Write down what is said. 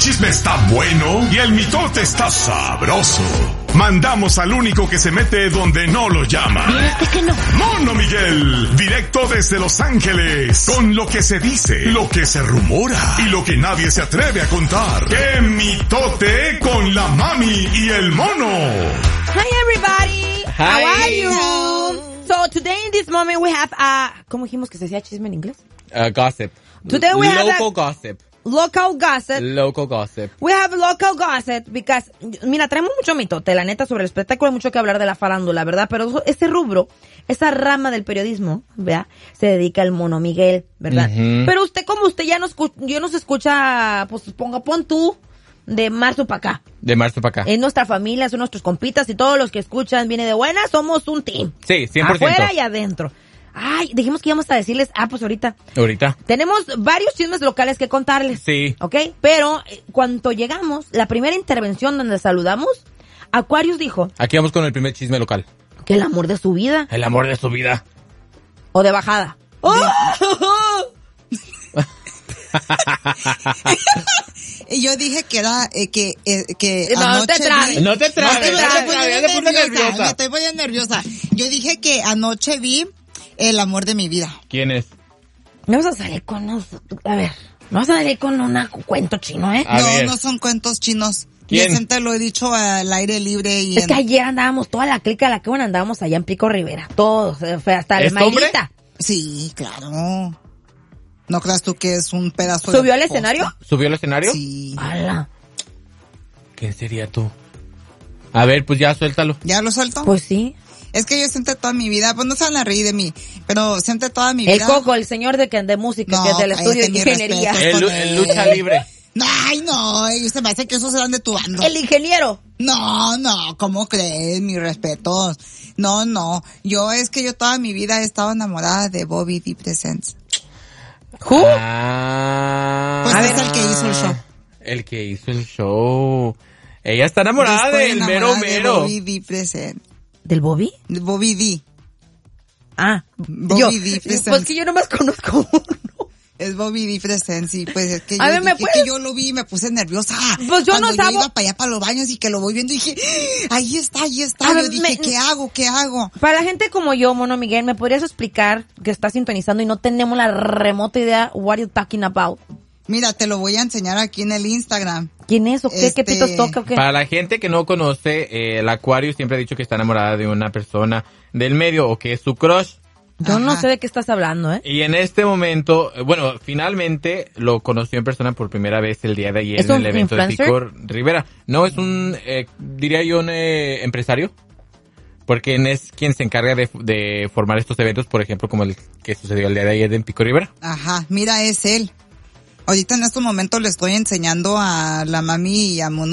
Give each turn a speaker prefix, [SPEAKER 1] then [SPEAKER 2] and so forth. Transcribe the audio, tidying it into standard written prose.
[SPEAKER 1] chisme está bueno y el mitote está sabroso. Mandamos al único que se mete donde no lo llaman.
[SPEAKER 2] Fíjate que no.
[SPEAKER 1] Mono Miguel, directo desde Los Ángeles, con lo que se dice, lo que se rumora y lo que nadie se atreve a contar. ¡Qué mitote con la mami y el mono!
[SPEAKER 3] Hi everybody.
[SPEAKER 4] Hi.
[SPEAKER 3] How are you? So today in this moment we have ¿cómo dijimos que se decía chisme en inglés?
[SPEAKER 4] Gossip.
[SPEAKER 3] Today we have
[SPEAKER 4] local gossip.
[SPEAKER 3] Local gossip.
[SPEAKER 4] Local gossip.
[SPEAKER 3] We have local gossip because, mira, traemos mucho mitote, la neta, sobre el espectáculo, hay mucho que hablar de la farándula, ¿verdad? Pero ese rubro, esa rama del periodismo, ¿verdad? Se dedica al Mono Miguel, ¿verdad?
[SPEAKER 4] Uh-huh.
[SPEAKER 3] Pero usted, como usted ya nos escucha, pues pon tú, de marzo para acá.
[SPEAKER 4] De marzo para acá.
[SPEAKER 3] Es nuestra familia, son nuestros compitas y todos los que escuchan viene de buena, somos un team.
[SPEAKER 4] Sí, 100%.
[SPEAKER 3] Afuera y adentro. Ay, dijimos que íbamos a decirles, pues ahorita. Tenemos varios chismes locales que contarles.
[SPEAKER 4] Sí.
[SPEAKER 3] ¿Ok? Pero cuando llegamos, la primera intervención donde saludamos, Aquarius dijo.
[SPEAKER 4] Aquí vamos con el primer chisme local.
[SPEAKER 3] Que el amor de su vida.
[SPEAKER 4] El amor de su vida.
[SPEAKER 3] O de bajada. ¡Oh!
[SPEAKER 2] Yo dije que era que
[SPEAKER 3] no
[SPEAKER 2] anoche
[SPEAKER 3] te trabes.
[SPEAKER 4] No te trabes,
[SPEAKER 2] me
[SPEAKER 4] te puse nerviosa.
[SPEAKER 2] Me estoy poniendo nerviosa. Yo dije que anoche vi el amor de mi vida.
[SPEAKER 4] ¿Quién es?
[SPEAKER 3] No vas a salir con no vas a salir con un cuento chino, ¿eh?
[SPEAKER 2] No son cuentos chinos.
[SPEAKER 4] ¿Quién?
[SPEAKER 2] Yo siempre lo he dicho al aire libre y
[SPEAKER 3] es que ayer andábamos, toda la clica, la que bueno, andábamos allá en Pico Rivera. Todos, hasta la Maylita.
[SPEAKER 2] Sí, claro. ¿No creas tú que es un pedazo
[SPEAKER 3] ¿Subió
[SPEAKER 2] de
[SPEAKER 3] al escenario?
[SPEAKER 4] ¿Subió al escenario?
[SPEAKER 2] Sí.
[SPEAKER 3] ¡Hala!
[SPEAKER 4] ¿Quién sería tú? A ver, pues ya suéltalo.
[SPEAKER 2] ¿Ya lo suelto?
[SPEAKER 3] Pues sí.
[SPEAKER 2] Es que yo siempre toda mi vida, pues no se van a reír de mí, pero siempre toda mi vida.
[SPEAKER 3] El Coco, el señor de música, que es del estudio de ingeniería.
[SPEAKER 4] El lucha libre.
[SPEAKER 2] Ay, no, se me hace que esos eran de tu bando.
[SPEAKER 3] El ingeniero.
[SPEAKER 2] No, ¿cómo crees? Mis respetos. No, yo toda mi vida he estado enamorada de Bobby D. Presents.
[SPEAKER 3] ¿Who?
[SPEAKER 2] Pues es el que hizo el show.
[SPEAKER 4] El que hizo el show. Ella está enamorada del mero.
[SPEAKER 2] De Bobby D. Presents.
[SPEAKER 3] ¿Del Bobby?
[SPEAKER 2] De Bobby D.
[SPEAKER 3] Bobby
[SPEAKER 2] D. Presents.
[SPEAKER 3] Pues que yo nomás conozco uno.
[SPEAKER 2] Es Bobby D. Presents, y pues es que
[SPEAKER 3] a
[SPEAKER 2] yo
[SPEAKER 3] ver,
[SPEAKER 2] dije que yo lo vi y me puse nerviosa.
[SPEAKER 3] Pues yo
[SPEAKER 2] cuando
[SPEAKER 3] no
[SPEAKER 2] yo iba para allá para los baños y que lo voy viendo y dije, ahí está. Yo dije, ¿qué hago?
[SPEAKER 3] Para la gente como yo, Mono Miguel, ¿me podrías explicar que está sintonizando y no tenemos la remota idea what are you talking about?
[SPEAKER 2] Mira, te lo voy a enseñar aquí en el Instagram.
[SPEAKER 3] ¿Quién es o qué? ¿Qué pitos toca o qué?
[SPEAKER 4] Para la gente que no conoce, el Aquarius siempre ha dicho que está enamorada de una persona del medio o que es su crush.
[SPEAKER 3] Yo no sé de qué estás hablando, ¿eh?
[SPEAKER 4] Y en este momento, bueno, finalmente lo conoció en persona por primera vez el día de ayer en el evento de Pico Rivera. No, es un, diría yo, un empresario. Porque es quien se encarga de formar estos eventos, por ejemplo, como el que sucedió el día de ayer en Pico Rivera.
[SPEAKER 2] Ajá, mira, es él. Ahorita en estos momentos le estoy enseñando a la mami y a Mono